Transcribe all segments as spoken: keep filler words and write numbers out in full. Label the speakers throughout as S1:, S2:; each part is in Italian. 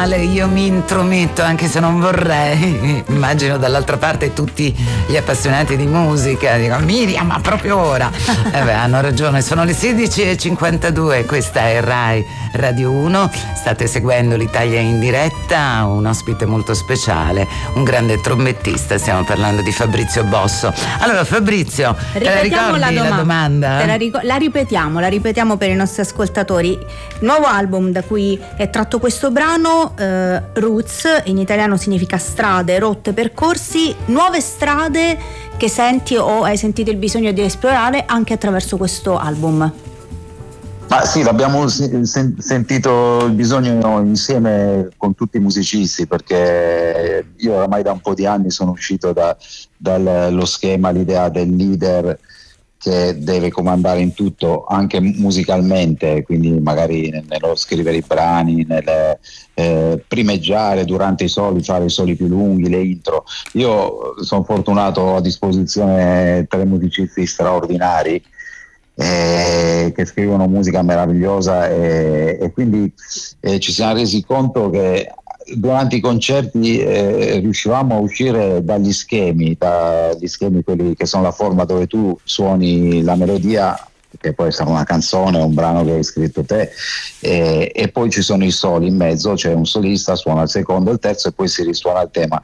S1: male, io mi intrometto anche se non vorrei. Immagino dall'altra parte tutti gli appassionati di musica dicono: Miriam, ma proprio ora. Eh beh, hanno ragione, sono le sedici e cinquantadue, questa è Rai Radio uno, state seguendo l'Italia in diretta, un ospite molto speciale, un grande trombettista, stiamo parlando di Fabrizio Bosso. Allora Fabrizio, te la ricordi la domanda? La, domanda?
S2: Te la, ric- la ripetiamo, la ripetiamo per i nostri ascoltatori. Il nuovo album da cui è tratto questo brano, eh, Roots, in italiano significa strade, rotte, percorsi, nuove strade che senti o hai sentito il bisogno di esplorare anche attraverso questo album.
S3: Ah, sì, l'abbiamo sen- sentito il bisogno insieme con tutti i musicisti, perché io oramai da un po' di anni sono uscito da, dallo schema, l'idea del leader che deve comandare in tutto, anche musicalmente, quindi magari nello scrivere i brani, nel eh, primeggiare durante i soli, fare i soli più lunghi, le intro. Io sono fortunato, ho a disposizione tre musicisti straordinari eh, che scrivono musica meravigliosa e, e quindi eh, ci siamo resi conto che durante i concerti eh, riuscivamo a uscire dagli schemi, dagli schemi quelli che sono la forma dove tu suoni la melodia, che può essere una canzone, un brano che hai scritto te, e, e poi ci sono i soli in mezzo, c'è un solista, suona il secondo, il terzo e poi si risuona il tema.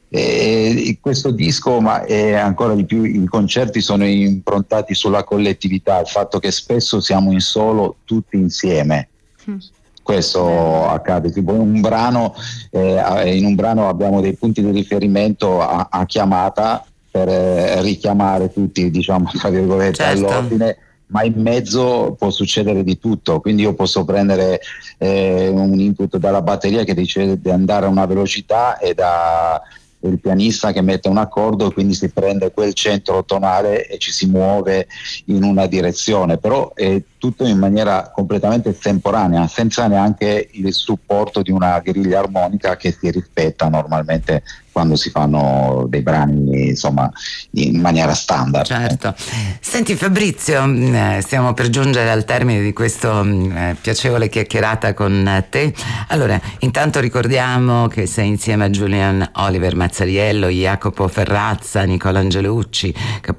S3: E questo disco, ma è ancora di più, i concerti sono improntati sulla collettività, il fatto che spesso siamo in solo tutti insieme. Mm. Questo accade, tipo un brano, eh, in un brano abbiamo dei punti di riferimento a, a chiamata per eh, richiamare tutti, diciamo, tra virgolette, certo, all'ordine, ma in mezzo può succedere di tutto, quindi io posso prendere eh, un input dalla batteria che dice di andare a una velocità e da il pianista che mette un accordo, quindi si prende quel centro tonale e ci si muove in una direzione, però è tutto in maniera completamente estemporanea, senza neanche il supporto di una griglia armonica che si rispetta normalmente quando si fanno dei brani, insomma, in maniera standard.
S1: Certo. Senti Fabrizio, eh, stiamo per giungere al termine di questa eh, piacevole chiacchierata con te. Allora, intanto ricordiamo che sei insieme a Julian Oliver Mazzariello, Jacopo Ferrazza, Nicola Angelucci, che